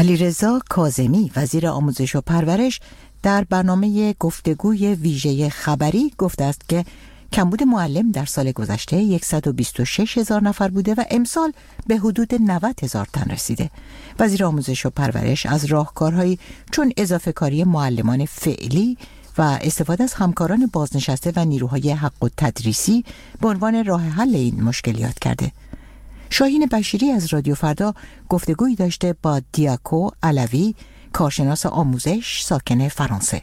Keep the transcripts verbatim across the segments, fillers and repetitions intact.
علیرضا کاظمی وزیر آموزش و پرورش در برنامه گفتگوی ویژه خبری گفته است که کمبود معلم در سال گذشته صد و بیست و شش هزار نفر بوده و امسال به حدود نود هزار تن رسیده. وزیر آموزش و پرورش از راهکارهایی چون اضافه کاری معلمان فعلی و استفاده از همکاران بازنشسته و نیروهای حق و تدریسی به عنوان راه حل این مشکل یاد کرده. شاهین بشیری از رادیو فردا گفتگویی داشته با دیاکو علوی، کارشناس آموزش ساکن فرانسه.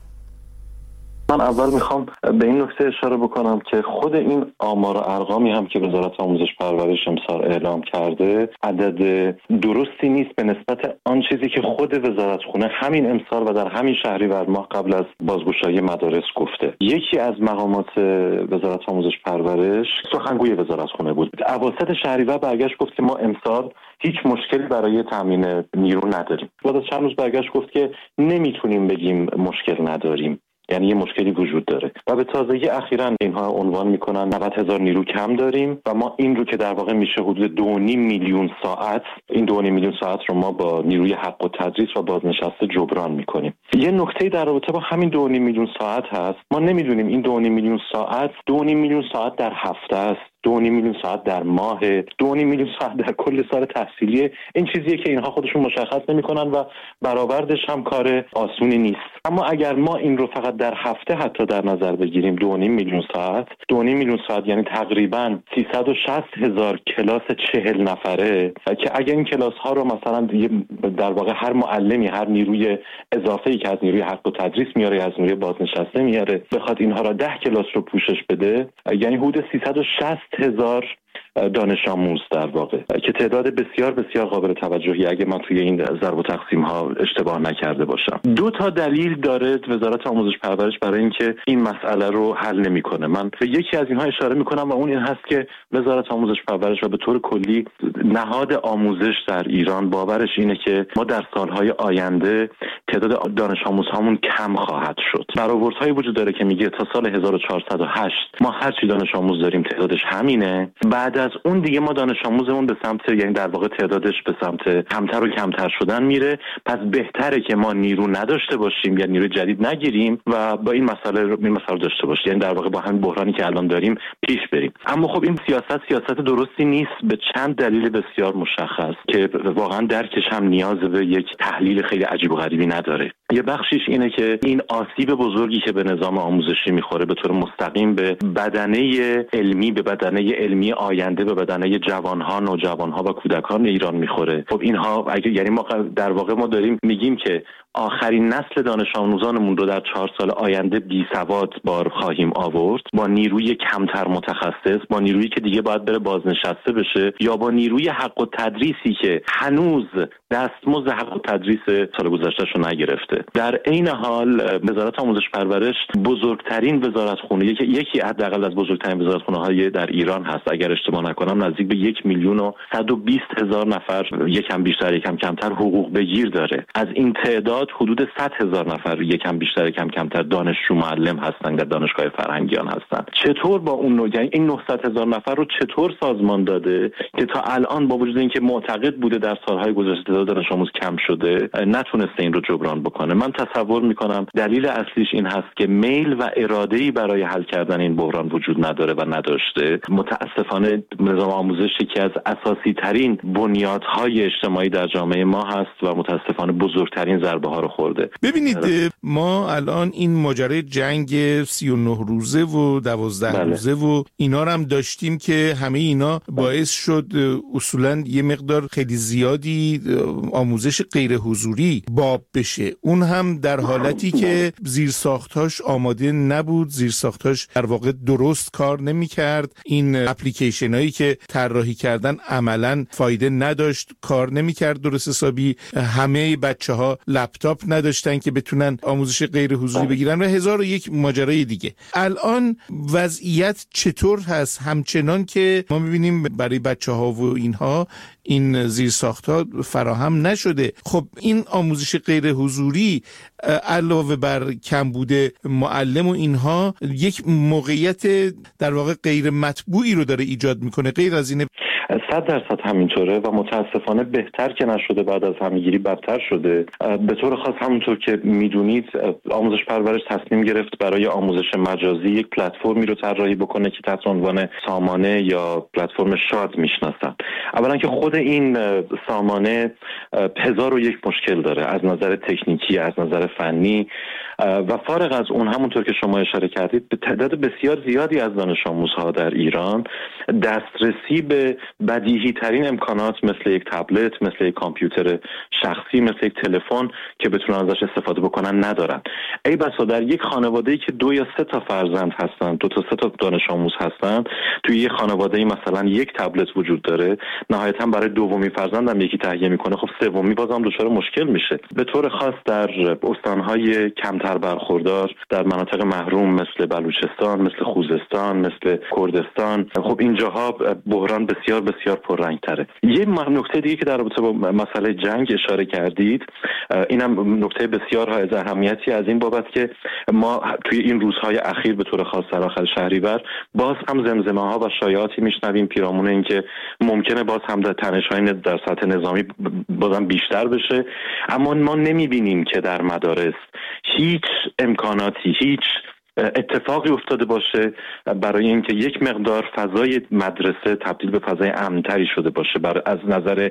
من اول میخوام به این نکته اشاره بکنم که خود این آمار و ارقامی هم که وزارت آموزش پرورش امسال اعلام کرده عدد درستی نیست به نسبت آن چیزی که خود وزارتخونه همین امسال و در همین شهریور ماه قبل از بازگشایی مدارس گفته. یکی از مقامات وزارت آموزش پرورش سخنگوی وزارتخونه بود. اواسط شهریور برگشت گفت که ما امسال هیچ مشکلی برای تامین نیرو نداریم. بعد از چند روز برگشت گفت که نمیتونیم بگیم مشکل نداریم، یعنی یه مشکلی وجود داره. و به تازگی اخیراً اینها عنوان میکنن نود هزار نیرو کم داریم و ما این رو که در واقع میشه حدود دو و نیم میلیون ساعت، این دو و نیم میلیون ساعت رو ما با نیروی حق و تدریس و بازنشسته جبران میکنیم. یه نکته در رابطه با همین دو و نیم میلیون ساعت هست. ما نمیدونیم این دو و نیم میلیون ساعت دو و نیم میلیون ساعت در هفته است، دو و نیم میلیون ساعت در ماه، دو و نیم میلیون ساعت در کل سال تحصیلی. این چیزیه که اینها خودشون مشخص نمیکنن و برآوردش هم کار آسونی نیست. اما اگر ما این رو فقط در هفته حتی در نظر بگیریم، دو و نیم میلیون ساعت، دو و نیم میلیون ساعت یعنی تقریباً سیصد و شصت هزار کلاس چهل نفره که اگر این کلاس ها رو مثلا در واقع هر معلمی، هر نیروی اضافه‌ای که از نیروی حق و تدریس میاره، از نیروی بازنشسته میاره، بخواد اینها را ده کلاس رو پوشش بده، یعنی حدود سیصد و شصت هزار دانش آموز در واقع، که تعداد بسیار بسیار قابل توجهی اگه من توی این ضرب و تقسیم ها اشتباه نکرده باشم. دو تا دلیل داره وزارت آموزش پرورش برای اینکه این مسئله رو حل نمیکنه. من به یکی از اینها اشاره میکنم و اون این هست که وزارت آموزش پرورش و به طور کلی نهاد آموزش در ایران باورش اینه که ما در سالهای آینده تعداد دانش آموزهامون کم خواهد شد. برآوردهایی وجود داره که میگه تا سال هزار و چهارصد و هشت ما هر چی دانش آموز داریم تعدادش همینه، بعد از اون دیگه ما دانش آموزمون به سمت، یعنی در واقع تعدادش به سمت کمتر و کمتر شدن میره. پس بهتره که ما نیرو نداشته باشیم یا نیروی جدید نگیریم و با این مسئله رو این مسئله رو داشته باشیم، یعنی در واقع با همین بحرانی که الان داریم پیش بریم. اما خب این سیاست سیاست درستی نیست به چند دلیل بسیار مشخص که واقعا درکش هم نیاز به یک تحلیل خیلی عجیب و غریبی نداره. یه بخشیش اینه که این آسیب بزرگی که به نظام آموزشی میخوره به طور مستقیم به بدنه علمی، به بدنه علمی آینده، به بدنه جوانها، نوجوانها و کودکان ایران میخوره. خب اینها اگه یعنی ما در واقع ما داریم میگیم که آخرین نسل دانش آموزانمون رو در چهار سال آینده بی سواد بار خواهیم آورد، با نیروی کمتر متخصص، با نیرویی که دیگه باید بره بازنشسته بشه، یا با نیروی حق و تدریسی که هنوز دستمزد حق و تدریس سال گذشته‌اش رو نگرفته. در عین حال وزارت آموزش پرورش بزرگترین وزارتخونه، یکی یکی حداقل از بزرگترین وزارتخونه‌های در ایران هست. اگر اشتباه نکنم نزدیک به یک میلیون و صد و بیست هزار نفر، یکم بیشتر یکم کمتر حقوق بگیر داره. از این تعداد حدود صد هزار نفر یکم بیشتر یکم کمتر دانشجو معلم هستن، در دانشگاه فرهنگیان هستن. چطور با اون نوع این نهصد هزار نفر رو چطور سازمان داده که تا الان با وجود اینکه معتقد بوده در سالهای گذشته تعداد دانش آموز کم شده نتونسته این رو جبران بکنه؟ من تصور میکنم دلیل اصلیش این هست که میل و اراده‌ای برای حل کردن این بحران وجود نداره و نداشته. متاسفانه نظام آموزش یکی از اساسی ترین بنیادهای اجتماعی در جامعه ما هست و متاسفانه بزرگترین ضربه ها رو خورده. ببینید ما الان این ماجرای جنگ سی و نه روزه و دوازده بله. روزه و اینا رو هم داشتیم که همه اینا باعث شد اصولا یه مقدار خیلی زیادی آموزش غیر حضوری باب بشه. اون هم در حالتی که زیرساختاش آماده نبود، زیرساختاش در واقع درست کار نمی‌کرد. این اپلیکیشن هایی که طراحی کردن عملاً فایده نداشت، کار نمی‌کرد درست حسابی. همه بچه‌ها لپتاپ نداشتن که بتونن آموزش غیر حضوری بگیرن و هزار و یک ماجرای دیگه. الان وضعیت چطور هست؟ همچنان که ما می‌بینیم برای بچه‌ها و اینها این زیرساخت‌ها فراهم نشده. خب این آموزش غیر حضوری علاوه بر کمبود معلم و اینها یک موقعیت در واقع غیر مطبوعی رو داره ایجاد میکنه. غیر از اینه صد درصد همینطوره و متاسفانه بهتر که نشده، بعد از همه‌گیری بدتر شده. به طور خاص همونطور که میدونید آموزش پرورش تصمیم گرفت برای آموزش مجازی یک پلتفرمی رو طراحی بکنه که تحت عنوان سامانه یا پلتفرم شاد میشناسن. اولا که خود این سامانه هزار و یک مشکل داره از نظر تکنیکی، از نظر فنی، و فارغ از اون همونطور که شما اشاره کردید به تعداد بسیار زیادی از دانش آموزها در ایران دسترسی به بدیهی ترین امکانات مثل یک تبلت، مثل یک کامپیوتر شخصی، مثل یک تلفن که بتونن ازش استفاده بکنن ندارن. ای بسا در یک خانواده‌ای که دو یا سه تا فرزند هستن، دو تا سه تا دانش آموز هستن، توی یک خانواده‌ای مثلا یک تبلت وجود داره، نهایتا برای دومی فرزندم یکی تهیه میکنه، خب سومی بازم دچار مشکل میشه. به طور خاص در استان‌های کمتر برخوردار، در مناطق محروم مثل بلوچستان، مثل خوزستان، مثل کردستان، خب اینجاها بحران بسیار بسیار پررنگ‌تره. یه نکته دیگه که در رابطه با مسئله جنگ اشاره کردید، اینم نکته بسیار های اهمیتی از این بابت که ما توی این روزهای اخیر به طور خاص در آخر شهریور باز هم زمزمه‌ها و شایعاتی میشنویم پیرامون این که ممکنه باز هم در تنش‌های در سطح نظامی بازم بیشتر بشه، اما ما نمی‌بینیم که در مدارس هیچ امکاناتی، هیچ اتفاقی افتاده باشه برای اینکه یک مقدار فضای مدرسه تبدیل به فضای امن‌تری شده باشه، برای از نظر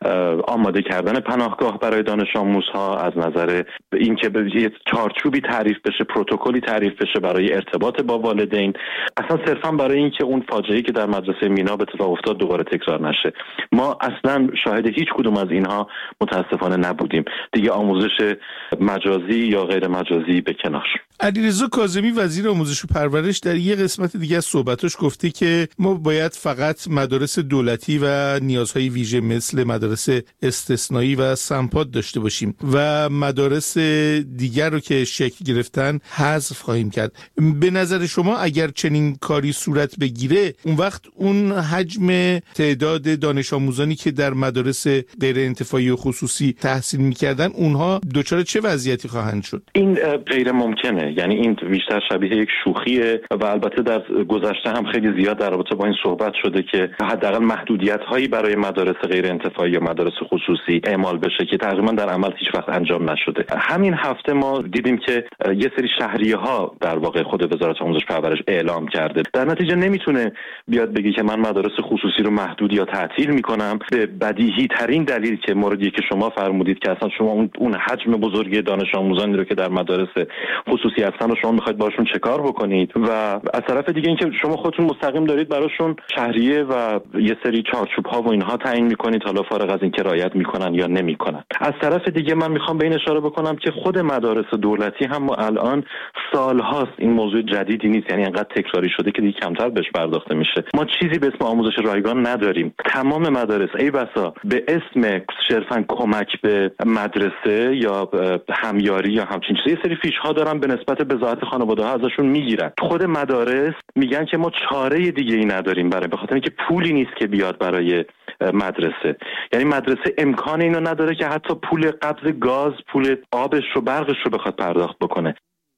آماده کردن پناهگاه برای دانش آموزها، از نظر اینکه به چارچوبی تعریف بشه، پروتکلی تعریف بشه برای ارتباط با والدین، اصلا صرفا برای اینکه اون فاجعه‌ای که در مدرسه مینا به اتفاق افتاد دوباره تکرار نشه. ما اصلا شاهد هیچ کدوم از اینها متاسفانه نبودیم. دیگه آموزش مجازی یا غیر مجازی به کنار. علیرضا کاظمی وزیر آموزش و پرورش در یک قسمت دیگه از صحبتاش گفته که ما باید فقط مدارس دولتی و نیازهای ویژه مثل مدارس استثنایی و سمپاد داشته باشیم و مدارس دیگر رو که شکل گرفتن حذف خواهیم کرد. به نظر شما اگر چنین کاری صورت بگیره، اون وقت اون حجم تعداد دانش آموزانی که در مدارس غیر انتفاعی و خصوصی تحصیل می‌کردن، اونها دچار چه وضعیتی خواهند شد؟ این غیر ممکنه. یعنی این بیشتر شبیه یک شوخیه و البته در گذشته هم خیلی زیاد در رابطه با این صحبت شده که حداقل محدودیت‌هایی برای مدارس غیر انتفاعی یا مدارس خصوصی اعمال بشه که تقریبا در عمل هیچ وقت انجام نشده. همین هفته ما دیدیم که یه سری شهریه‌ها در واقع خود وزارت آموزش پرورش اعلام کرده. در نتیجه نمیتونه بیاد بگه که من مدارس خصوصی رو محدود یا تعطیل میکنم به بدیهی ترین دلیل که موردی که شما فرمودید که اصلا شما اون اون حجم بزرگی دانش آموزانی رو که در مدارس خصوصی هستن و شما میخواید باشون چه کار بکنید، و از طرف دیگه اینکه شما خودتون مستقیم دارید براشون شهریه و یه سری چارچوب ها و اینها تعیین میکنید، حالا فارغ از اینکه رعایت میکنن یا نمیکنن. از طرف دیگه من میخوام به این اشاره بکنم که خود مدارس دولتی هم الان سالهاست این موضوع جدیدی نیست، یعنی انقدر تکراری شده که دیگه کمتر بهش پرداخته میشه. ما چیزی به اسم آموزش رایگان نداریم. تمام مدارس ای بسا به اسم صرفا کمک به مدرسه یا همیاری یا همچین چیزی یه سری فیش ها دارن به نسبت بضاعت خانواده ها ازشون میگیرن. خود مدارس میگن که ما چاره دیگه ای نداریم برای به خاطر اینکه پولی نیست که بیاد برای مدرسه. یعنی مدرسه امکان اینو نداره که حتی پول قبض گاز، پول آبش رو، برقش رو بخواد پرداخت بکنه.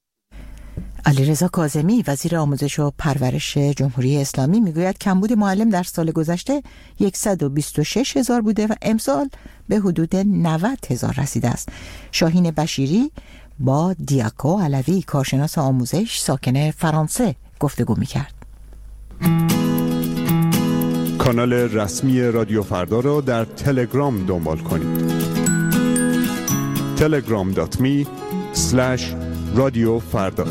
علیرضا کاظمی وزیر آموزش و پرورش جمهوری اسلامی میگوید کمبود معلم در سال گذشته صد و بیست و شش هزار بوده و امسال به حدود نود هزار رسیده است. شاهین بشیری با دیاکو علوی کارشناس آموزش ساکن فرانسه گفتگو میکرد. کانال رسمی رادیو فردا را در تلگرام دنبال کنید. تلگرام دات می اسلش رادیو فردا.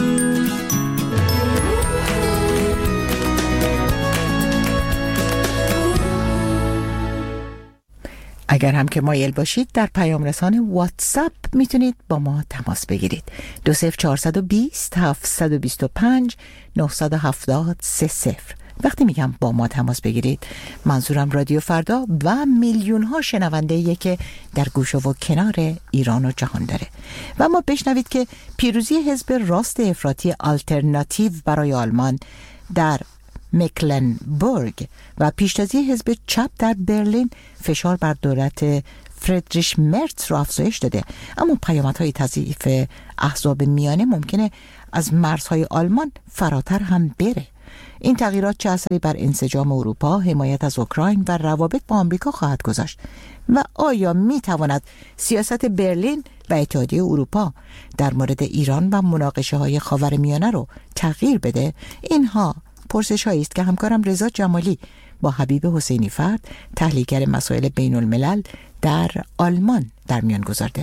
اگر هم که مایل باشید در پیام رسان واتساپ میتونید با ما تماس بگیرید. دو صفر چهارصد و بیست هفتصد و بیست و پنج نهصد و هفتاد سه صفر. وقتی میگم با ما تماس بگیرید منظورم رادیو فردا و میلیون ها شنونده‌ایه که در گوشه و کنار ایران و جهان داره. و ما بشنوید که پیروزی حزب راست افراطی آلترناتیو برای آلمان در مکلنبورگ و پیشتازی حزب چپ در برلین فشار بر دولت فریدریش مرتز رو افزایش داده، اما پیامدهای تضعیف احزاب میانه ممکنه از مرزهای آلمان فراتر هم بره. این تغییرات چه اثری بر انسجام اروپا، حمایت از اوکراین و روابط با آمریکا خواهد گذاشت؟ و آیا می تواند سیاست برلین و اتحادیه اروپا در مورد ایران و مناقشه های خاورمیانه رو تغییر بده؟ اینها پرسش هایی است که همکارم رضا جمالی با حبیب حسینی فرد، تحلیلگر مسائل بین الملل در آلمان در میان گذارده.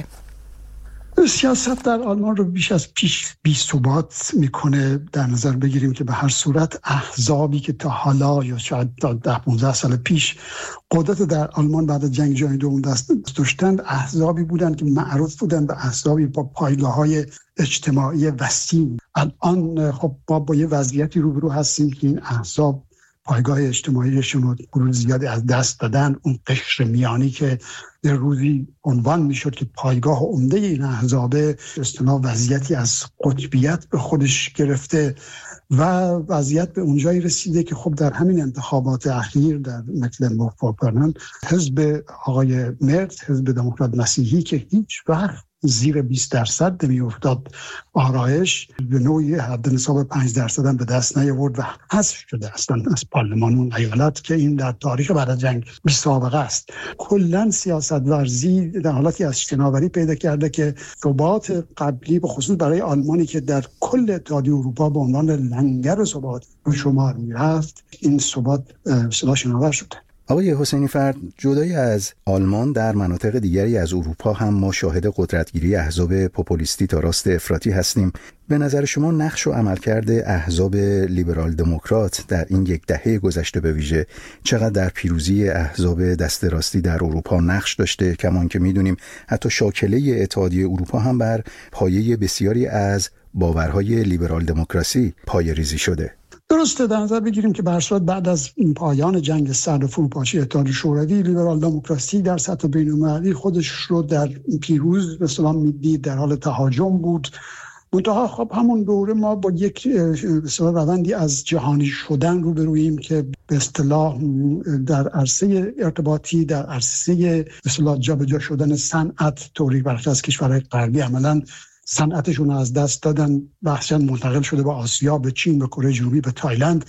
سیاست در آلمان رو بیش از پیش بی ثبات میکنه. در نظر بگیریم که به هر صورت احزابی که تا حالا یا شاید تا ده پانزده سال پیش قدرت در آلمان بعد از جنگ جهانی دوم دست داشتند، احزابی بودند که معروف بودند به احزابی با پایگاه‌های اجتماعی وسیع. الان خب ما با یه وضعیتی روبرو هستیم که این احزاب پایگاه اجتماعیشون رو گروه زیادی از دست دادن. اون قشر میانی که در روزی عنوان میشد که پایگاه عمده این احزاب اصطلاح وضعیتی از قطبیت به خودش گرفته و وضعیت به اونجایی رسیده که خب در همین انتخابات اخیر در مکلنبورگ-پورپرنن حزب آقای مرز، حزب دموکرات مسیحی که هیچ وقت زیر بیست درصد نمی افتاد آرایش، به نوعی حد نصاب پنج درصد هم به دست نیاورد و حذف شده اصلا از پارلمان اون ایالت که این در تاریخ بعد از جنگ بی سابقه است. کلا سیاست ورزی در حالتی از شناوری پیدا کرده که ثبات قبلی به خصوص برای آلمانی که در کل اتحادیه اروپا به عنوان لنگر ثبات به شمار میرفت، این ثبات اصطلاح شناور شده. آقای حسینی فرد، جدای از آلمان در مناطق دیگری از اروپا هم ما شاهد قدرتگیری احزاب پوپولیستی تا راست افراطی هستیم. به نظر شما نقش و عملکرد احزاب لیبرال دموکرات در این یک دهه گذشته به ویژه چقدر در پیروزی احزاب دست راستی در اروپا نقش داشته؟ کمان که میدونیم حتی شاکله اتحادیه اروپا هم بر پایه بسیاری از باورهای لیبرال دموکراسی پایه‌ریزی شده. درسته، در نظر بگیریم که به هر صورت بعد از پایان جنگ سرد و فروپاشی اتحادیه شوروی، لیبرال دموکراسی در سطح بین‌المللی خودش رو در پیروز به اصطلاح می‌دید، در حال تهاجم بود. منتها خب همون دوره ما با یک به اصطلاح روندی از جهانی شدن روبروییم که به اصطلاح در عرصه ارتباطی، در عرصه به اصطلاح جابجا شدن صنعت، طوری برخی از کشورهای غربی عملاً صنعتشون از دست دادن، بخشن منتقل شده به آسیا، به چین، به کره جنوبی، به تایلند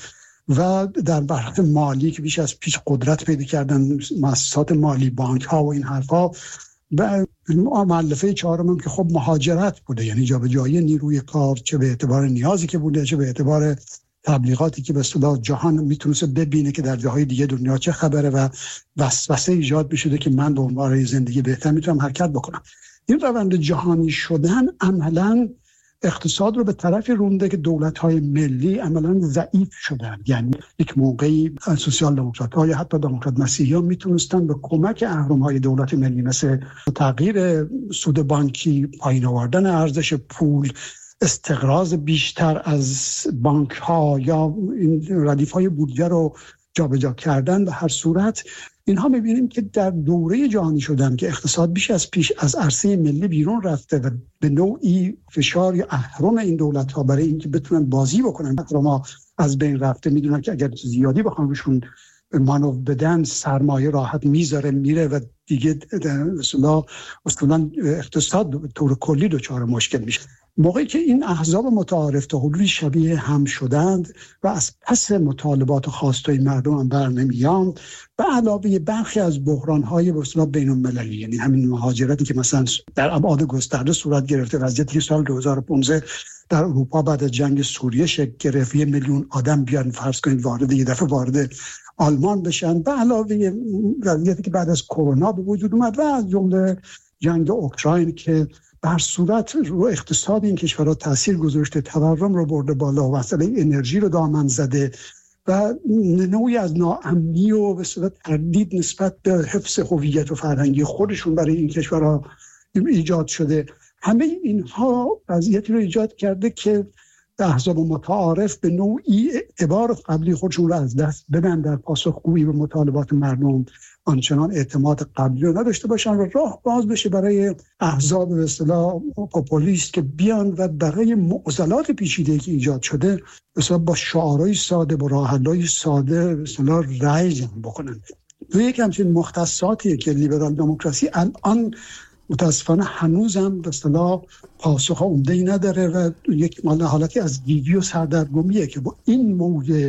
و در بحث مالی که بیش از پیش قدرت پیدا کردن مؤسسات مالی، بانک ها و این حرفا. و مؤلفه چهارم هم که خب مهاجرت بوده، یعنی جابجایی نیروی کار، چه به اعتبار نیازی که بوده، چه به اعتبار تبلیغاتی که به اصطلاح جهان میتونست ببینه که در جاهای دیگه دنیا چه خبره و وسوسه ایجاد میشده که من به عنوان زندگی بهتر میتونم حرکت بکنم. این روند جهانی شدن عملاً اقتصاد رو به طرفی رونده که دولت‌های ملی عملاً ضعیف شدن. یعنی یک موقعی سوسیال دموکرات‌ها یا حتی دموکرات مسیحی‌ها میتونستن به کمک اهرم‌های دولت ملی مثل تغییر سود بانکی، پایین آوردن ارزش پول، استقراض بیشتر از بانک‌ها یا این ردیف‌های بودجه رو جابجا کردن، به هر صورت اینها می‌بینیم که در دوره جهانی شدن که اقتصاد بیش از پیش از عرصه ملی بیرون رفته و به نوعی فشار یا اهرم این دولت‌ها برای اینکه بتونن بازی بکنن ما از بین رفته. میدونن که اگر زیادی بخوان روشون مانو بدن، سرمایه راحت میذاره میره و دیگه اصلا اصلا اقتصاد طور کلی دچار مشکل میشه. موقعی که این احزاب متعارف تا حدودی شبیه هم شدند و از پس مطالبات و خواستای مردم هم بر نمیاند، به علاوه برخی از بحران‌های به اصطلاح بین‌المللی، یعنی همین مهاجرتی که مثلا در ابعاد گسترده صورت گرفته، وضعیتی که سال دو هزار و پانزده در اروپا بعد از جنگ سوریه شکل گرفت، یک میلیون آدم بیان فرض کنید وارد یه دفعه وارد آلمان بشن، به علاوه وضعیتی که بعد از کرونا به وجود اومد و از جمله جنگ اوکراین که بر صورت رو اقتصاد این کشورها تاثیر گذاشته، تورم رو برده بالا، مسئله انرژی رو دامن زده و نوعی از ناامنی و به صورت تردید نسبت به حفظ هویت و فرهنگی خودشون برای این کشورها ایجاد شده. همه اینها وضعیتی رو ایجاد کرده که احزاب متعارف به نوعی اعتبار قبلی خودشون رو از دست بدن، در پاسخگویی به مطالبات مردم آنچنان اعتماد قبلی رو نداشته باشن و راه باز بشه برای احزاب به اصطلاح پوپولیست که بیان و برای معضلات پیچیده‌ای که ایجاد شده مثلا با شعارهای ساده، با راه‌حل‌های ساده به اصطلاح رأی جمع بکنن. و یک همچین مختصاتیه که لیبرال دموکراسی الان متاسفانه هنوزم به اصطلاح پاسخ عمده‌ای نداره و یک حالتی از گیجی و سردرگمیه که با این موج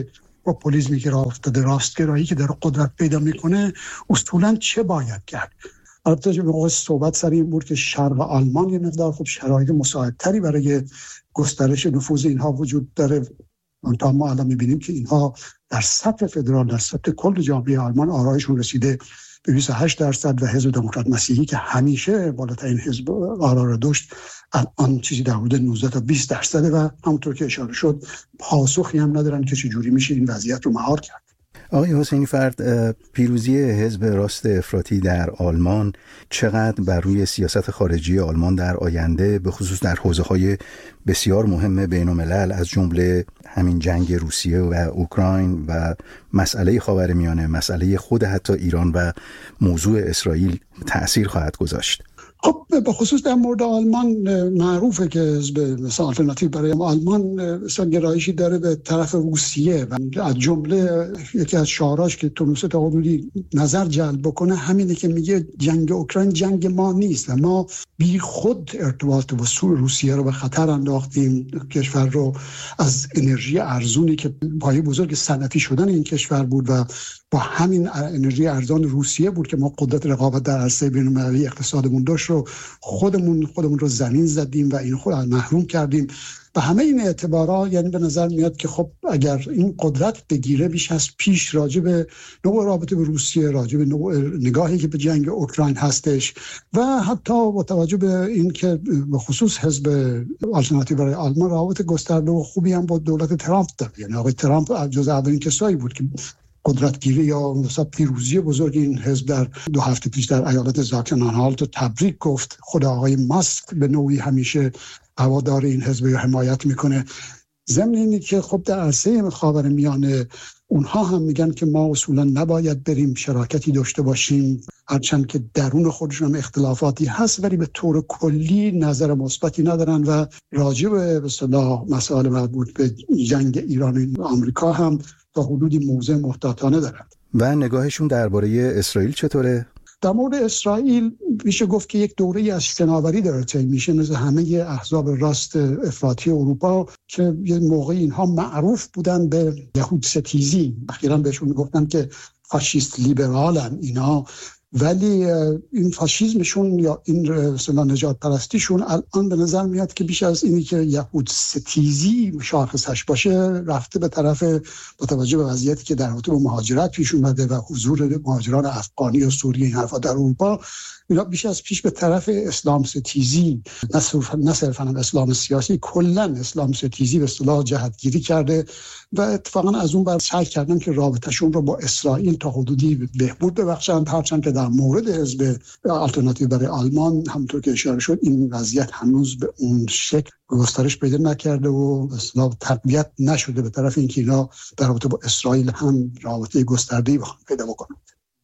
پاپولیسمی که راه افتاده، راستگرایی که داره قدرت پیدا میکنه، اصولا چه باید کرد؟ البته به موقع صحبت سر این بود که شرق آلمان یه مقدار خب شرایط مساعدتری برای گسترش نفوذ اینها وجود داره. تا ما الان میبینیم که اینها در سطح فدرال، در سطح کل جامعه آلمان آرایشون رسیده به بیست و هشت درصد و حزب دموکرات مسیحی که همیشه بالاترین حزب آرا را داشت الان چیزی در حدود نوزده تا بیست درصده و همونطور که اشاره شد پاسخی هم ندارن که چجوری میشه این وضعیت رو مهار کرد. آقای حسینی فرد، پیروزی حزب راست افراطی در آلمان چقدر بر روی سیاست خارجی آلمان در آینده به خصوص در حوزه‌های بسیار مهم بین‌الملل از جمله همین جنگ روسیه و اوکراین و مسئله خاورمیانه، مسئله خود حتی ایران و موضوع اسرائیل تأثیر خواهد گذاشت؟ خب به خصوص در مورد آلمان معروفه که حزب مثلا آلترناتیو برای آلمان مثلا گرایشی داره به طرف روسیه و از جمله یکی از شعاراش که تونسته تا حدودی نظر جلب بکنه همینه که میگه جنگ اوکراین جنگ ما نیست و ما بی خود ارتباط با سوی روسیه رو به خطر انداختیم، کشور رو از انرژی ارزونی که پایه بزرگ صنعتی شدن این کشور بود و با همین انرژی ارزان روسیه بود که ما قدرت رقابت در عرصه بین‌المللی اقتصادمون داشت رو خودمون خودمون رو زمین زدیم و این خود محروم کردیم. و همه این اعتبارات یعنی به نظر میاد که خب اگر این قدرت بگیره بیش از پیش راجع به نوع رابطه به روسیه، راجع به نوع نگاهی که به جنگ اوکراین هستش و حتی با توجه به این که به خصوص حزب آلترناتیو برای آلمان رابطه گسترده و خوبی هم با دولت ترامپ داره. یعنی آقای ترامپ جزو اولین کسایی بود که قدرتگیری یا مثلا پیروزی بزرگ این حزب در دو هفته پیش در ایالت زاکسن-آنهالت تبریک گفت. خود آقای ماسک به نوعی همیشه هوادار این حزب رو حمایت میکنه. ضمن اینی که خب در عرصه خاورمیانه اونها هم میگن که ما اصولا نباید بریم شراکتی داشته باشیم، هرچند که درون خودشون هم اختلافاتی هست ولی به طور کلی نظر مثبتی ندارن و راجع به اصطلاح مسائل مربوط به جنگ ایران و آمریکا هم تا حدودی موضع محتاطانه دارند. و نگاهشون درباره اسرائیل چطوره؟ در مورد اسرائیل میشه گفت که یک دوره از شناوری داره طی میشه مثل همه احزاب راست افراطی اروپا که یه موقع اینها معروف بودن به یهود ستیزی، اخیراً بهشون گفتن که فاشیست لیبرالن اینا، ولی این فاشیسمشون یا این اصطلاح نجات پرستیشون الان به نظر میاد که بیش از اینی که یهود ستیزی شاخصش باشه رفته به طرف با توجه به وضعیتی که در رابطه با مهاجرت پیش اومده و حضور مهاجران افغانی و سوری این حرفا در اروپا، اینا بیش از پیش به طرف اسلام ستیزی، نه صرفاً اسلام سیاسی، کلاً اسلام ستیزی به اصطلاح جهتگیری کرده و اتفاقاً از اون بر سعی کردن که رابطه‌شون رو با اسرائیل تا حدودی بهبود ببخشند، هرچند که در مورد حزب آلترناتیو برای آلمان همونطور که اشاره شد این وضعیت هنوز به اون شکل گسترش پیدا نکرده و به اصطلاح تقویت نشده به طرف اینکه اینا در رابطه با اسرائیل هم رابطه گسترده‌ای بخوان پیدا بکنند.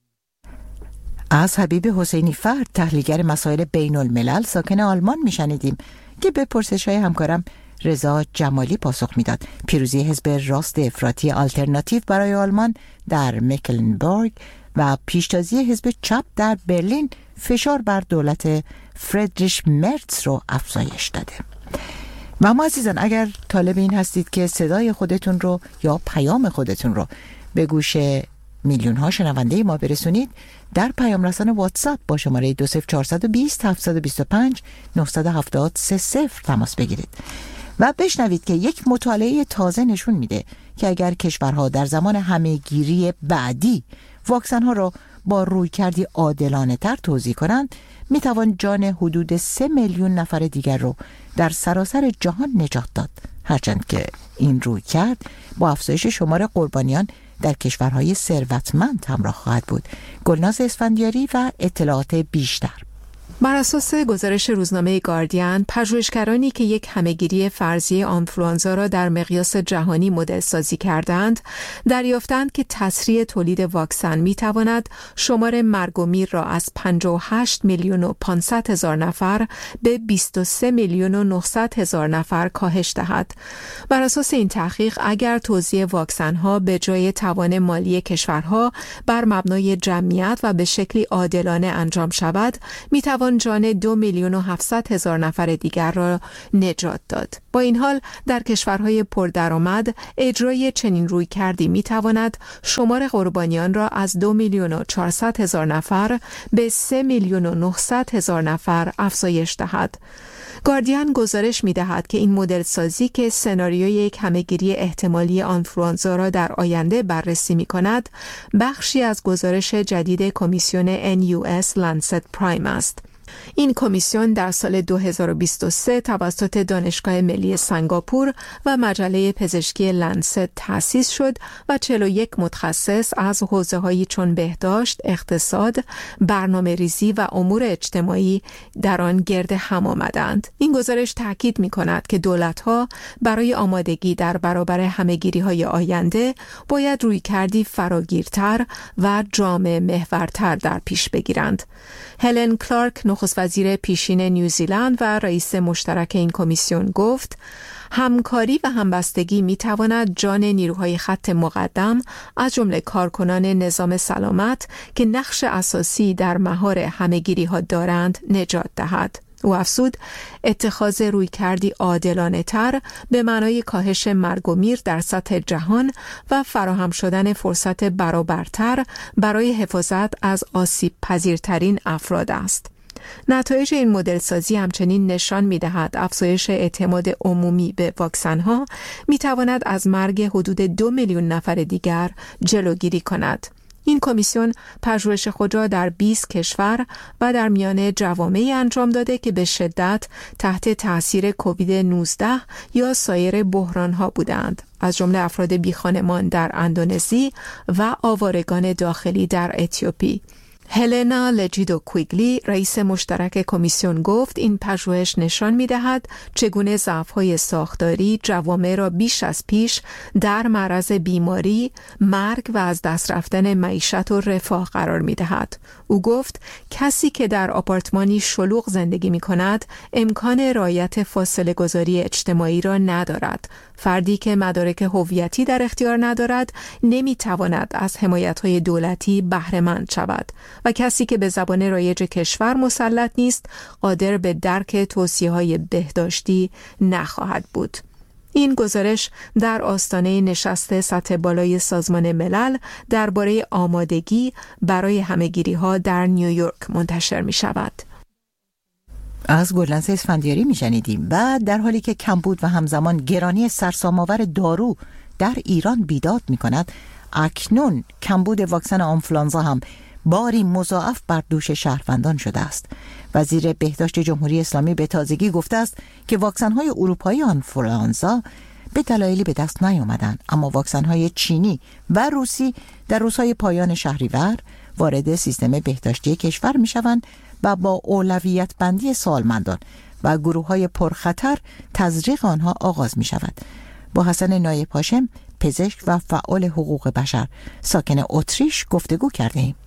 از حبیب حسینی فرد، تحلیلگر مسائل بین الملل ساکن آلمان میشنیدیم که به پرسش‌های همکارم رضا جمالی پاسخ میداد. پیروزی حزب راست افراطی آلترناتیو برای آلمان در مکلنبورگ و پیشتازی حزب چپ در برلین فشار بر دولت فردریش مرتز رو افزایش داده. و ما عزیزان اگر طالب این هستید که صدای خودتون رو یا پیام خودتون رو به گوش میلیون ها شنونده ما برسونید، در پیام رسان واتساپ با شماره دو صفر چهار دو صفر هفت دو پنج نه هفت سه صفر تماس بگیرید و بشنوید که یک مطالعه تازه نشون میده که اگر کشورها در زمان همهگیری بعدی واکسن ها رو با رویکردی عادلانه تر توزیع کنند، میتوان جان حدود سه میلیون نفر دیگر رو در سراسر جهان نجات داد، هرچند که این رویکرد با افزایش شمار قربانیان در کشورهای ثروتمند همراه خواهد بود. گلناز اسفندیاری و اطلاعات بیشتر. بر اساس گزارش روزنامه گاردین، پژوهشگرانی که یک همهگیری فرضی آنفلوانزا را در مقیاس جهانی مدل سازی کردند، دریافتند که تسریع تولید واکسن می تواند شمار مرگ و میر را از پنجاه و هشت میلیون و پانصد هزار نفر به بیست و سه میلیون و نهصد هزار نفر کاهش دهد. بر اساس این تحقیق، اگر توزیع واکسن ها به جای توان مالی کشورها بر مبنای جمعیت و به شکلی عادلانه انجام شود، می تواند توان جان دو میلیون و هفتصد هزار نفر دیگر را نجات داد. با این حال در کشورهای پردرآمد اجرای چنین رویکردی میتواند شمار قربانیان را از دو میلیون و چهارصد هزار نفر به سه میلیون و نهصد هزار نفر افزایش دهد. گاردین گزارش می‌دهد که این مدل سازی که سناریوی یک همه‌گیری احتمالی آنفلوانزا را در آینده بررسی می‌کند، بخشی از گزارش جدید کمیسیون ان یو اس لنست پرایم است. این کمیسیون در سال دو هزار و بیست و سه توسط دانشگاه ملی سنگاپور و مجله پزشکی لنست تأسیس شد و چهل و یک متخصص از حوزه‌هایی چون بهداشت، اقتصاد، برنامه‌ریزی و امور اجتماعی در آن گرد هم آمدند. این گزارش تاکید می‌کند که دولت‌ها برای آمادگی در برابر همه‌گیری‌های آینده باید رویکردی فراگیرتر و جامع محورتر در پیش بگیرند. هلن کلارک نخست وزیر پیشین نیوزیلند و رئیس مشترک این کمیسیون گفت همکاری و همبستگی می تواند جان نیروهای خط مقدم از جمله کارکنان نظام سلامت که نقش اساسی در مهار همه‌گیری ها دارند نجات دهد. او افزود اتخاذ رویکردی عادلانه تر به معنای کاهش مرگ و میر در سطح جهان و فراهم شدن فرصت برابرتر برای حفاظت از آسیب پذیرترین افراد است. نتایج این مدل سازی همچنین نشان می‌دهد افزایش اعتماد عمومی به واکسن‌ها می‌تواند از مرگ حدود دو میلیون نفر دیگر جلوگیری کند. این کمیسیون پژوهش خود را در بیست کشور و در میان جوامعی انجام داده که به شدت تحت تأثیر کووید نوزده یا سایر بحران‌ها بودند، از جمله افراد بیخانمان در اندونزی و آوارگان داخلی در اتیوپی. هلنا لجیدو کویگلی رئیس مشترک کمیسیون گفت این پژوهش نشان می‌دهد چگونه ضعف‌های ساختاری جوامع را بیش از پیش در معرض بیماری، مرگ و از دست رفتن معیشت و رفاه قرار می‌دهد. او گفت کسی که در آپارتمانی شلوغ زندگی می‌کند امکان رعایت فاصله گذاری اجتماعی را ندارد. فردی که مدارک هویتی در اختیار ندارد نمی‌تواند از حمایت‌های دولتی بهره مند شود و کسی که به زبان رایج کشور مسلط نیست قادر به درک توصیه‌های بهداشتی نخواهد بود. این گزارش در آستانه نشست سطح بالای سازمان ملل درباره آمادگی برای همه‌گیری‌ها در نیویورک منتشر می‌شود. از گلناز اسفندیاری میشنیدیم. و در حالی که کمبود و همزمان گرانی سرسام‌آور دارو در ایران بیداد می‌کند، اکنون کمبود واکسن آنفلوانزا هم باری مضاعف بر دوش شهروندان شده است. وزیر بهداشت جمهوری اسلامی به تازگی گفته است که واکسن‌های اروپایی آنفلوانزا به دلایلی به دست نیامدند، اما واکسن‌های چینی و روسی در روزهای پایان شهریور وارد سیستم بهداشتی کشور می‌شوند و با اولویت بندی سالمندان و گروه‌های پرخطر تزریق آنها آغاز می‌شود. با حسن نایب هاشم، پزشک و فعال حقوق بشر ساکن اتریش گفتگو کردیم.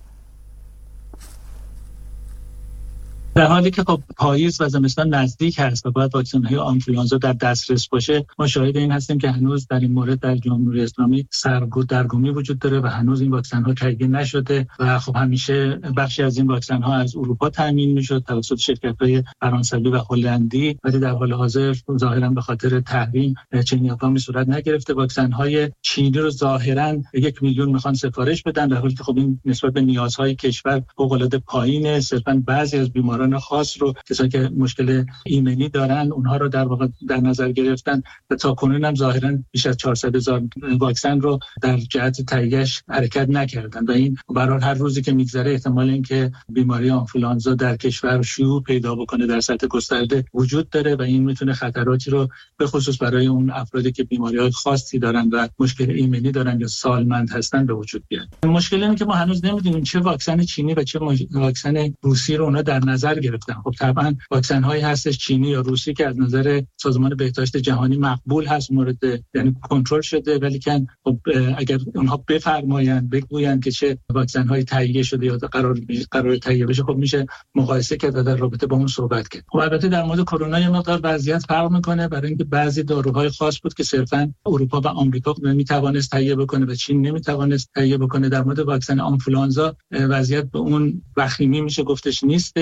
در حالی که خب پاییز و زمستان نزدیک هست و باید واکسن‌های آنفلوانزا در دسترس باشه، ما شاهد این هستیم که هنوز در این مورد در جمهوری اسلامی سردرگمی وجود داره و هنوز این واکسن‌ها تهیه نشده و خب همیشه بخشی از این واکسن‌ها از اروپا تامین می‌شد توسط شرکت‌های فرانسوی و هلندی، ولی در حال حاضر ظاهراً به خاطر تحریم چنین اقدامی صورت نگرفته. واکسن‌های چینی رو ظاهراً یک میلیون میخوان سفارش بدن، در حالی که خب این نسبت به نیازهای کشور فوق‌العاده پایینه. صرفاً بعضی از بیماران خاص رو کسایی که مشکل ایمنی دارن اونها رو در واقع در نظر گرفتن و تا کنون هم ظاهراً بیش از چهارصد هزار واکسن رو در جهت تهیه‌اش حرکت نکردن و این برای هر روزی که میگذره احتمال اینکه بیماری آنفلوانزا در کشور شیوع پیدا بکنه در سطح گسترده وجود داره و این میتونه خطراتی رو به خصوص برای اون افرادی که بیماری‌های خاصی دارن و مشکل ایمنی دارن یا سالمند هستن به وجود بیاره. مشکل اینه که ما هنوز نمیدونیم چه واکسن چینی و چه واکسن روسی رو اونا در نظر گرفتن. خب طبعا واکسن هایی هستش چینی یا روسی که از نظر سازمان بهداشت جهانی مقبول هست، مورد یعنی کنترل شده، ولی که خب اگر اونها بفرمایند بگویند که چه واکسن هایی تهیه شده یا قرار قرار تهیه بشه، خب میشه مقایسه کرد در رابطه با اون صحبت کرد. خب البته در مورد کرونا یه مقدار وضعیت فرق میکنه، برای اینکه بعضی داروهای خاص بود که صرفا اروپا و آمریکا نمیتوانست تهیه بکنه و چین نمیتوانست تهیه بکنه. در مورد واکسن آنفلوانزا وضعیت به اون وخیمی میشه گفتش نیستش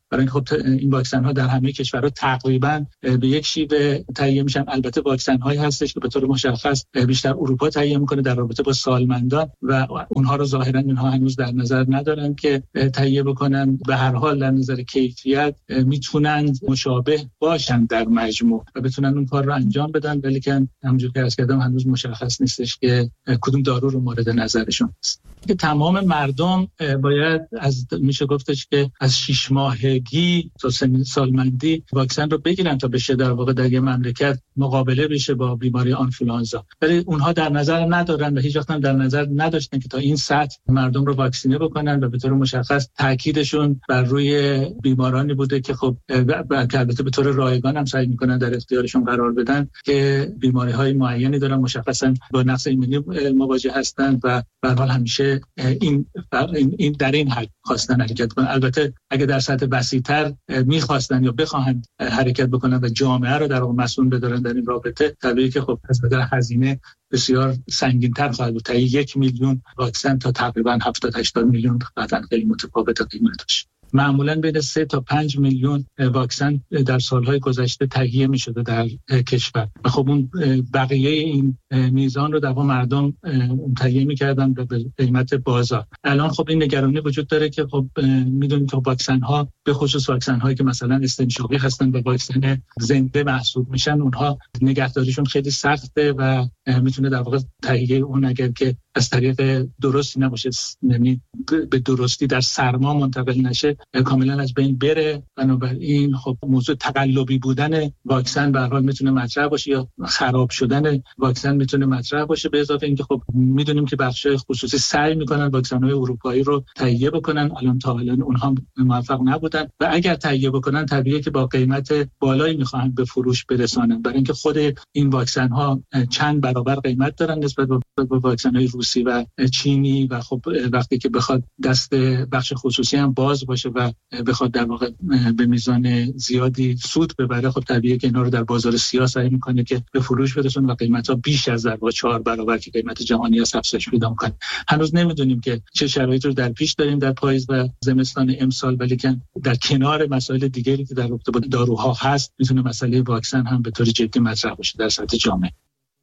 برای این خب این واکسن ها در همه کشورها تقریبا به یک شیوه تهیه میشن. البته واکسن هایی هستش که به طور مشخص بیشتر اروپا تهیه میکنه در رابطه با سالمندان و اونها رو ظاهرا اینها هنوز در نظر ندارن که تهیه بکنن. به هر حال در نظر کیفیت میتونن مشابه باشن در مجموع و بتونن اون کار رو انجام بدن، ولی که همونجوری که عرض کردم هنوز مشخص نیستش که کدوم دارو رو مورد نظرشون است. که تمام مردم باید از میشه گفتش که از شش ماهگی تا سن سالمندی واکسن رو بگیرن تا بشه در واقع در یه مملکت مقابله بشه با بیماری آنفولانزا، ولی اونها در نظر ندارن و هیچ وقت هم در نظر نداشتن که تا این سطح مردم رو واکسینه بکنن و به طور مشخص تاکیدشون بر روی بیمارانی بوده که خب البته به طور رایگان هم سعی میکنن در اختیارشون قرار بدن که بیماری‌های معینی دارن، مشخصا با نقص ایمنی مواجه هستند و به هر حال همیشه این این در این حد خواستن حرکت کنن. البته اگه در سطح وسیع‌تر می‌خواستن یا بخواهند حرکت بکنن و جامعه رو در واقع مسئول بدارن در این رابطه، طبیعیه که خب از نظر هزینه بسیار سنگین‌تر خواهد بود. تا یک میلیون واکسن تا تقریبا هفتاد هشتاد میلیون قطعاً خیلی متفاوت قیمتش. معمولاً بین سه تا پنج میلیون واکسن در سالهای گذشته تهیه می‌شده در کشور و خب اون بقیه این میزان رو در واقع مردم تهیه می‌کردن به قیمت بازار. الان خب این نگرانی وجود داره که خب می‌دونید که واکسن‌ها به خصوص واکسن‌هایی که مثلا استنشاقی هستن و واکسن زنده محسوب میشن، اونها نگهداریشون خیلی سخته و میتونه در واقع تهیه اون اگر که از طریق درستی نباشه، یعنی به درستی در سرما منتقل نشه، کاملا از بین بره. بنابراین خب موضوع تقلبی بودن واکسن به هر حال میتونه مطرح باشه یا خراب شدن واکسن میتونه مطرح باشه. به اضافه اینکه خب میدونیم که بخش‌های خصوصی سعی میکنن واکسن‌های اروپایی رو تهیه بکنن، الان تا الان اونها موفق نبودن و اگر تهیه بکنن طبیعیه که با قیمت بالایی میخوان به فروش برسانن، برای اینکه خود این واکسن‌ها چند برابر قیمت دارن نسبت به واکسن‌های روسی و چینی و خب وقتی که بخواد دست بخش خصوصی هم باز باشه و بخواد در واقع به میزان زیادی سود ببره، خب طبیعیه که اینا رو در بازار سیاه سعی میکنه که به فروش برسونه و قیمت‌ها بیش از در واقع چهار برابر که قیمت جهانی است افزایش پیدا می‌کنه. هنوز نمیدونیم که چه شرایطی رو در پیش داریم در پاییز و زمستان امسال، ولی که در کنار مسائل دیگری که در رابطه با داروها هست، میتونه مسئله واکسن هم به طور جدی مطرح بشه در سطح جامعه.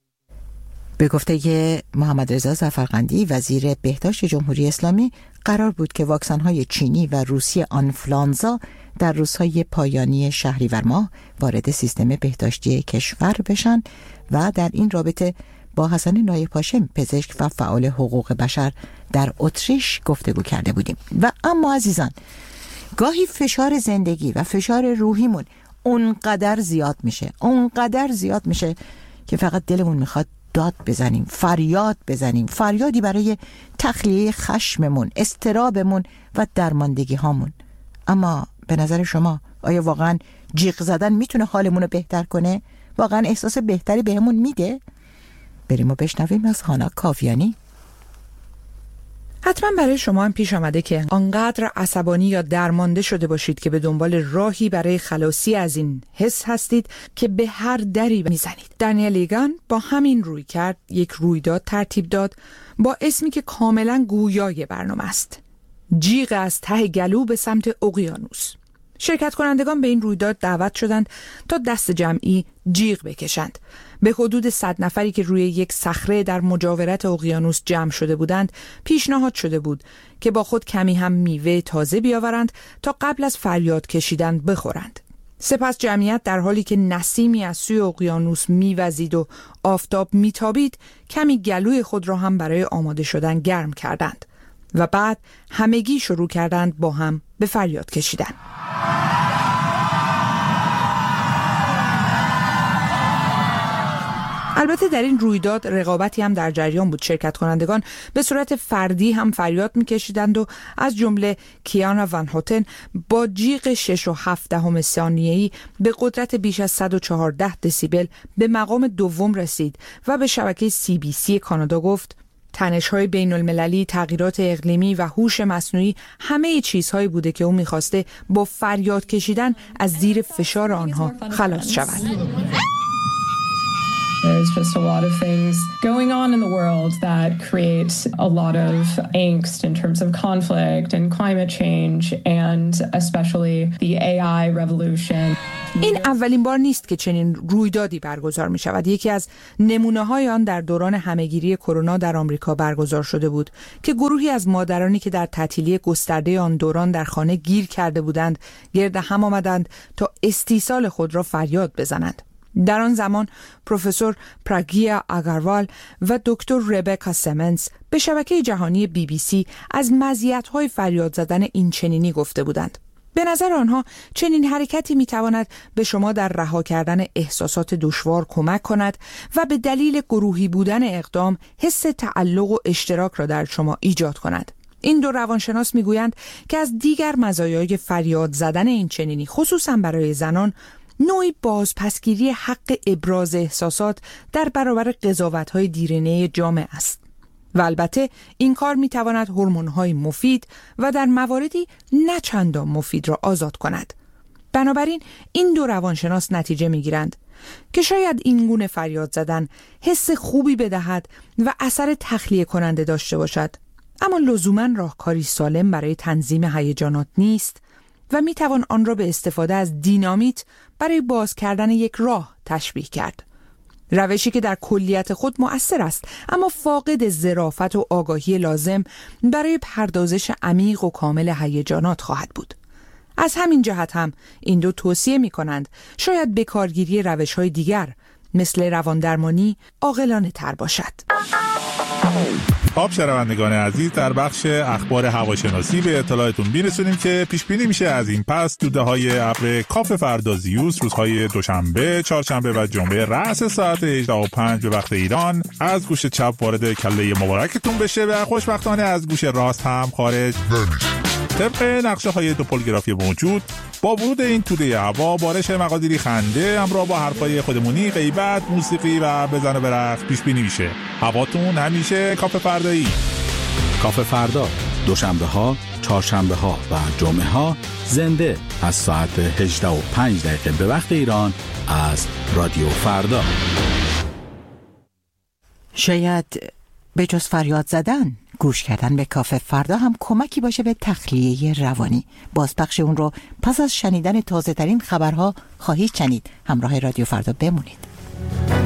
به گفته محمد رضا ظفرقندی وزیر بهداشت جمهوری اسلامی، قرار بود که واکسن‌های چینی و روسی آنفولانزا در روزهای پایانی شهریور ماه وارد سیستم بهداشتی کشور بشن و در این رابطه با حسن نایب هاشم پزشک و فعال حقوق بشر در اتریش گفتگو کرده بودیم. و اما عزیزان، گاهی فشار زندگی و فشار روحیمون اونقدر زیاد میشه اونقدر زیاد میشه که فقط دلمون میخواد داد بزنیم، فریاد بزنیم، فریادی برای تخلیه خشممون، اضطرابمون و درماندگی هامون. اما به نظر شما آیا واقعا جیغ زدن میتونه حالمون رو بهتر کنه؟ واقعا احساس بهتری بهمون میده؟ بریم و بشنویم از هانا کاویانی. حتما برای شما هم پیش آمده که آنقدر عصبانی یا درمانده شده باشید که به دنبال راهی برای خلاصی از این حس هستید که به هر دری میزنید. دنیل ایگان با همین روی کرد یک رویداد ترتیب داد با اسمی که کاملا گویای برنامه است: جیغ از ته گلو به سمت اقیانوس. شرکت کنندگان به این رویداد دعوت شدند تا دست جمعی جیغ بکشند. به حدود صد نفری که روی یک صخره در مجاورت اقیانوس جمع شده بودند پیشنهاد شده بود که با خود کمی هم میوه تازه بیاورند تا قبل از فریاد کشیدن بخورند. سپس جمعیت در حالی که نسیمی از سوی اقیانوس میوزید و آفتاب میتابید کمی گلوی خود را هم برای آماده شدن گرم کردند و بعد همگی شروع کردند با هم به فریاد کشیدن. البته در این رویداد رقابتی هم در جریان بود. شرکت کنندگان به صورت فردی هم فریاد می‌کشیدند و از جمله کیانا ون هوتن با جیغ شش و هفت دهم ثانیه‌ای به قدرت بیش از صد و چهارده دسیبل به مقام دوم رسید و به شبکه سی بی سی کانادا گفت: تنش‌های بین‌المللی، تغییرات اقلیمی و هوش مصنوعی همه چیزهایی بوده که او می‌خواسته با فریاد کشیدن از زیر فشار آنها خلاص شود. It's just a lot of things going on in the world that create a lot of angst in terms of conflict and climate change and especially the A I revolution. این اولین بار نیست که چنین رویدادی برگزار می شود. یکی از نمونه های آن در دوران همهگیری کرونا در آمریکا برگزار شده بود که گروهی از مادرانی که در تعطیلی گسترده آن دوران در خانه گیر کرده بودند گرد هم آمدند تا استیصال خود را فریاد بزنند. در آن زمان پروفسور پراگیا اگروال و دکتر ربکا سیمنز به شبکه جهانی بی بی سی از مزیت‌های فریاد زدن این چنینی گفته بودند. به نظر آنها چنین حرکتی میتواند به شما در رها کردن احساسات دشوار کمک کند و به دلیل گروهی بودن اقدام حس تعلق و اشتراک را در شما ایجاد کند. این دو روانشناس میگویند که از دیگر مزایای فریاد زدن این چنینی خصوصا برای زنان نوعی بازپسگیری حق ابراز احساسات در برابر قضاوت‌های دیرینه جامعه است. و البته این کار میتواند هورمون‌های مفید و در مواردی نه چندان مفید را آزاد کند. بنابراین این دو روانشناس نتیجه میگیرند که شاید این گونه فریاد زدن حس خوبی بدهد و اثر تخلیه کننده داشته باشد، اما لزوماً راهکاری سالم برای تنظیم هیجانات نیست و میتوان آن را به استفاده از دینامیت برای باز کردن یک راه تشبیه کرد. روشی که در کلیت خود مؤثر است اما فاقد ظرافت و آگاهی لازم برای پردازش عمیق و کامل هیجانات خواهد بود. از همین جهت هم این دو توصیه می کنند شاید به کارگیری روش‌های دیگر مثل رواندرمانی عاقلانه تر باشد. خب شنوندگان عزیز، در بخش اخبار هواشناسی به اطلاعتون میرسونیم که پیش بینی میشه از این پس دوده‌های ابر کاف فردازیوس روزهای دوشنبه، چهارشنبه و جمعه رأس ساعت هجده و پنج به وقت ایران از گوش چپ وارد کله مبارکتون بشه و خوشبختانه از گوش راست هم خارج نمیشه. طبق نقشه های دوپولگرافی موجود با ورود این توده هوا بارش مقادیری خنده همراه با حرفای خودمونی، غیبت، موسیقی و بزن و برقص پیش بینی میشه. هواتون همیشه کاف فردایی. کاف فردا دوشنبه ها، چهارشنبه ها و جمعه ها زنده از ساعت هجده و پنج دقیقه به وقت ایران از رادیو فردا. شاید به جز فریاد زدن گوش کردن به کاف فردا هم کمکی باشه به تخلیه روانی. بازپخش اون رو پس از شنیدن تازه ترین خبرها خواهید شنید. همراه رادیو فردا بمونید.